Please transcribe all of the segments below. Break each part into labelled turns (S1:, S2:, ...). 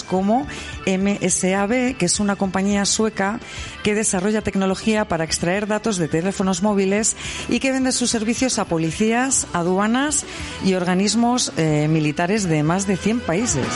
S1: como MSAB, que es una compañía sueca que desarrolla tecnología para extraer datos de teléfonos móviles y que vende sus servicios a policías, aduanas y organismos militares de más de 100 países.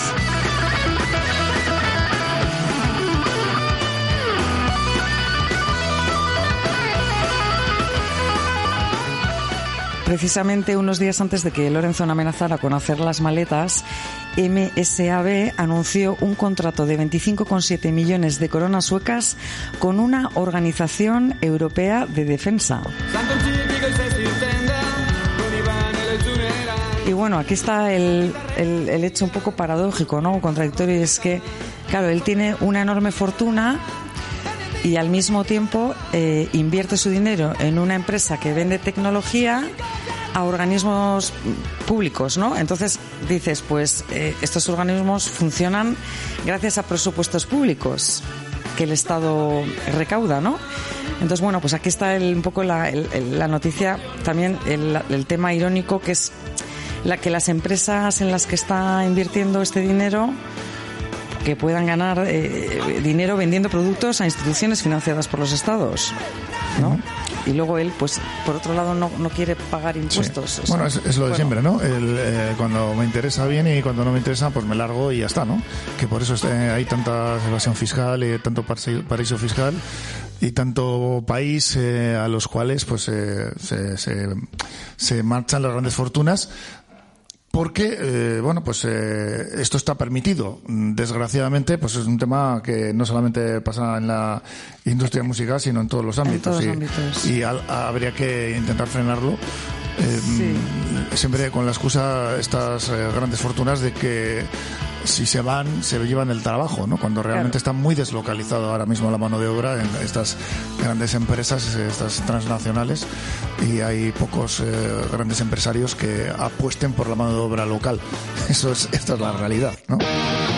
S1: Precisamente unos días antes de que Lorenzon amenazara con hacer las maletas, MSAB anunció un contrato de 25,7 millones de coronas suecas con una organización europea de defensa. Y bueno, aquí está el hecho un poco paradójico, ¿no? Contradictorio, y es que, claro, él tiene una enorme fortuna y al mismo tiempo invierte su dinero en una empresa que vende tecnología a organismos públicos, ¿no? Entonces dices, pues estos organismos funcionan gracias a presupuestos públicos que el Estado recauda, ¿no? Entonces, bueno, pues aquí está un poco la noticia, también el tema irónico, que es que las empresas en las que está invirtiendo este dinero que puedan ganar dinero vendiendo productos a instituciones financiadas por los estados, ¿no? Y luego él, pues, por otro lado, no quiere pagar impuestos.
S2: Sí.
S1: O sea,
S2: bueno, es lo de siempre, ¿no? Cuando me interesa bien y cuando no me interesa, pues me largo y ya está, ¿no? Que por eso hay tanta evasión fiscal, tanto paraíso fiscal y tanto país a los cuales pues se marchan las grandes fortunas. Porque, esto está permitido. Desgraciadamente, pues es un tema que no solamente pasa en la industria musical, sino en todos los ámbitos. Y habría que intentar frenarlo. Siempre con la excusa estas grandes fortunas de que si se van, se llevan el trabajo, ¿no? Cuando realmente está muy deslocalizado ahora mismo la mano de obra en estas grandes empresas, estas transnacionales, y hay pocos grandes empresarios que apuesten por la mano de obra local. Esta es la realidad, ¿no?